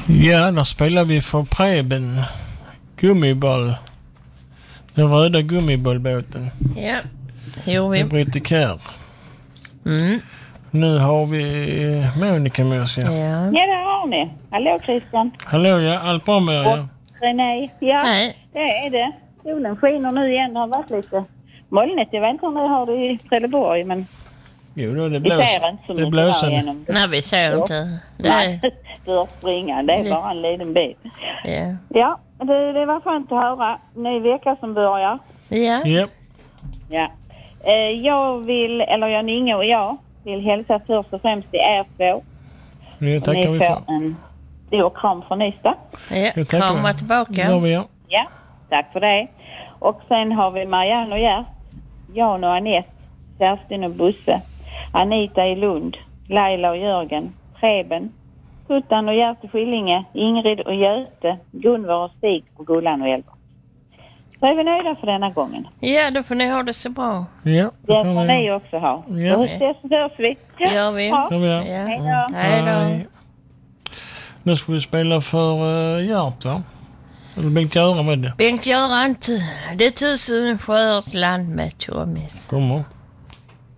Ja, då spelar vi för Preben. Gummiboll. Den röda gummibollbåten. Ja, jo vi. Det Britte Kär. Mm. Nu har vi Monica med oss. Ja. Ja, det har ni. Hallå Christian. Hallå, ja. Allt bra med er? Ja. René. Ja, Hej. det är det. Solen skiner nu igen. Det har varit lite molnigt. Jag vet inte om det har det i Trelleborg, men Jo, då, det vi ser blåser. inte så Det mycket blåser. här igenom. Nej, vi ser inte. Det Nej, är, du har springa. Det är bara en liten bit. ja. Ja, det var skönt att höra. Ny vecka som börjar. Ja. Ja. Ja. Ninge och jag vill hälsa först och främst till er två. Det Och tackar ni vi får för. en stor kram från Ystad. Ja, Det tackar krama vi. tillbaka. Det har vi, ja. Ja, tack för det. Och sen har vi Marianne och Gert, Jan och Anette, Kerstin och Busse, Anita i Lund, Laila och Jörgen, Preben, Puttan och Gert i Skillinge, Ingrid och Göte, Gunvar och Stig och Gullan och Elva. Så är vi nöjda för denna gången. Ja, då får ni ha det så bra. Ja, Det får ni också ha. Ja. Så hörs vi. Ja. Gör vi. Ja. Det har vi, ja. Ja. Hej då. Hej då. Hej. Nu ska vi spela för Gert, va? Eller Bengt-Göran med det. Bengt-Göran, det är 1000 sjöars land med Thomas. Kommer.